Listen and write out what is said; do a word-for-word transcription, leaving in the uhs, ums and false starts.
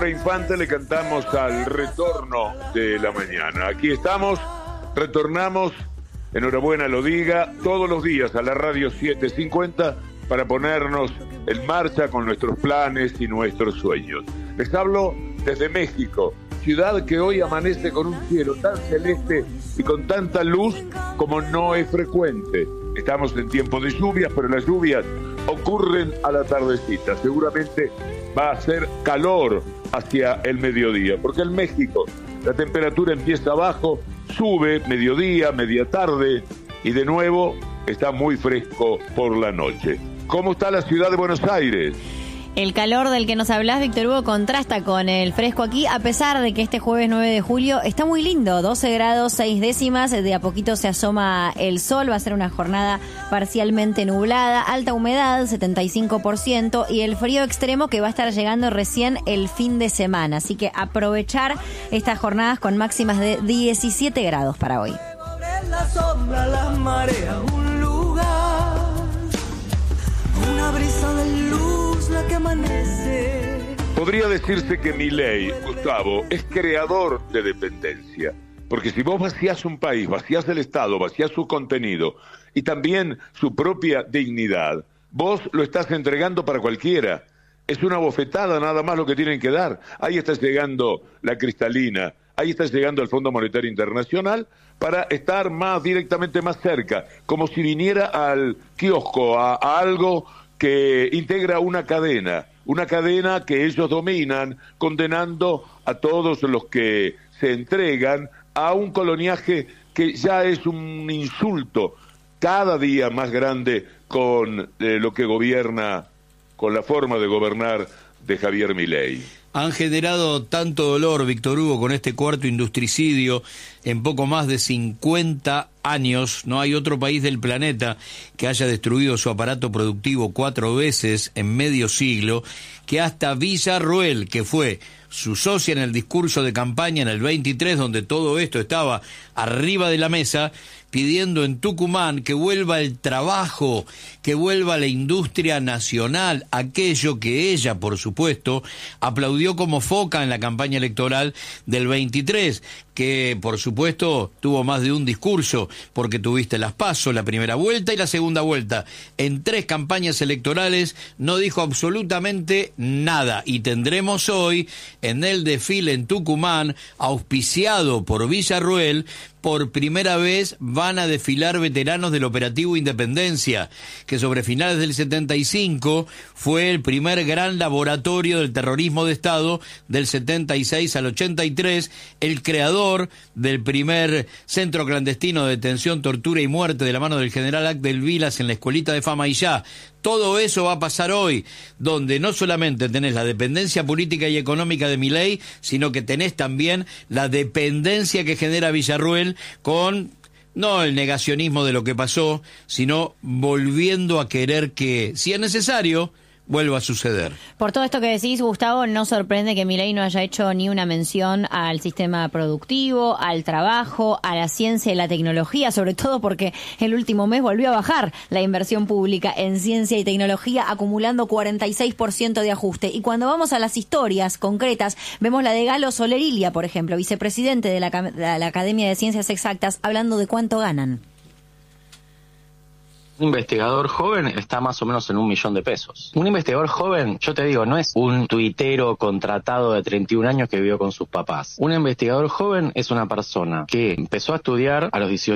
Laura Infante le cantamos al retorno de la mañana. Aquí estamos, retornamos, enhorabuena lo diga, todos los días a la radio setecientos cincuenta para ponernos en marcha con nuestros planes y nuestros sueños. Les hablo desde México, ciudad que hoy amanece con un cielo tan celeste y con tanta luz como no es frecuente. Estamos en tiempo de lluvias, pero las lluvias ocurren a la tardecita. Seguramente va a ser calor hacia el mediodía, porque en México la temperatura empieza abajo, sube mediodía, media tarde y de nuevo está muy fresco por la noche. ¿Cómo está la ciudad de Buenos Aires? El calor del que nos hablás, Víctor Hugo, contrasta con el fresco aquí, a pesar de que este jueves nueve de julio está muy lindo, doce grados, seis décimas, de a poquito se asoma el sol, va a ser una jornada parcialmente nublada, alta humedad, setenta y cinco por ciento, y el frío extremo que va a estar llegando recién el fin de semana, así que aprovechar estas jornadas con máximas de diecisiete grados para hoy. La sombra, la marea, un lugar, una brisa de luz, la que amanece. Podría decirse que Milei, Gustavo, es creador de dependencia, porque si vos vacías un país, vacías el Estado, vacías su contenido y también su propia dignidad, vos lo estás entregando para cualquiera. Es una bofetada nada más lo que tienen que dar. Ahí está llegando la cristalina, ahí está llegando el Fondo Monetario Internacional para estar más directamente más cerca, como si viniera al kiosco, a, a algo que integra una cadena, una cadena que ellos dominan, condenando a todos los que se entregan a un coloniaje que ya es un insulto cada día más grande con eh, lo que gobierna, con la forma de gobernar de Javier Milei. Han generado tanto dolor, Víctor Hugo, con este cuarto industricidio en poco más de cincuenta años. No hay otro país del planeta que haya destruido su aparato productivo cuatro veces en medio siglo, que hasta Villarroel, que fue su socia en el discurso de campaña en el veintitrés, donde todo esto estaba arriba de la mesa, pidiendo en Tucumán que vuelva el trabajo, que vuelva la industria nacional, aquello que ella, por supuesto, aplaudió como foca en la campaña electoral del veintitrés, que por supuesto tuvo más de un discurso, porque tuviste las PASO, la primera vuelta y la segunda vuelta. En tres campañas electorales no dijo absolutamente nada, y tendremos hoy en el desfile en Tucumán, auspiciado por Villarroel, por primera vez van a desfilar veteranos del Operativo Independencia, que sobre finales del setenta y cinco fue el primer gran laboratorio del terrorismo de Estado del setenta y seis al ochenta y tres, el creador del primer centro clandestino de detención, tortura y muerte de la mano del general Abdel Vilas en la escuelita de Famaillá. Todo eso va a pasar hoy, donde no solamente tenés la dependencia política y económica de Milei, sino que tenés también la dependencia que genera Villarroel con, no el negacionismo de lo que pasó, sino volviendo a querer que, si es necesario, vuelva a suceder. Por todo esto que decís, Gustavo, no sorprende que Milei no haya hecho ni una mención al sistema productivo, al trabajo, a la ciencia y la tecnología, sobre todo porque el último mes volvió a bajar la inversión pública en ciencia y tecnología, acumulando cuarenta y seis por ciento de ajuste. Y cuando vamos a las historias concretas, vemos la de Galo Solerilia, por ejemplo, vicepresidente de la, de la Academia de Ciencias Exactas, hablando de cuánto ganan. Un investigador joven está más o menos en un millón de pesos. Un investigador joven, yo te digo, no es un tuitero contratado de treinta y un años que vivió con sus papás. Un investigador joven es una persona que empezó a estudiar a los dieciocho